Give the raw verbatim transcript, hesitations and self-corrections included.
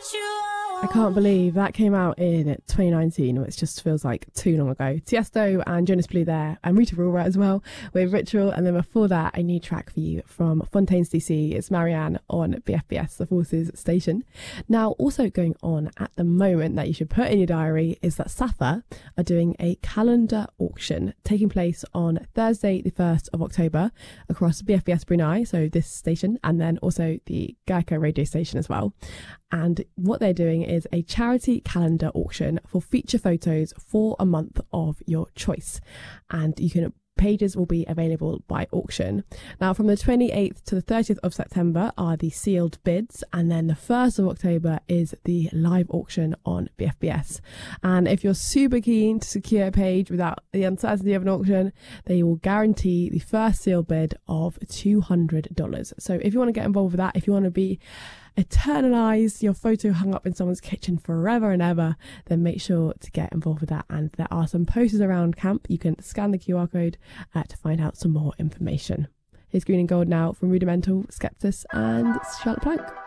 I can't believe that came out in twenty nineteen, which just feels like too long ago. Tiesto and Jonas Blue there, and Rita Ora as well with Ritual. And then before that, a new track for you from Fontaines D C. It's Marianne on B F B S, the Forces station. Now, also going on at the moment that you should put in your diary is that Safa are doing a calendar auction taking place on Thursday, the first of October, across B F B S Brunei, so this station, and then also the Gaika radio station as well. And what they're doing is a charity calendar auction for feature photos for a month of your choice. And you can pages will be available by auction. Now, from the twenty-eighth to the thirtieth of September are the sealed bids, and then the first of October is the live auction on B F B S. And if you're super keen to secure a page without the uncertainty of an auction, they will guarantee the first sealed bid of two hundred dollars. So if you want to get involved with that, if you want to be eternalize your photo hung up in someone's kitchen forever and ever, then make sure to get involved with that. And there are some posters around camp. You can scan the Q R code uh, to find out some more information. Here's Green and Gold now from Rudimental, Skeptis and Charlotte Plank.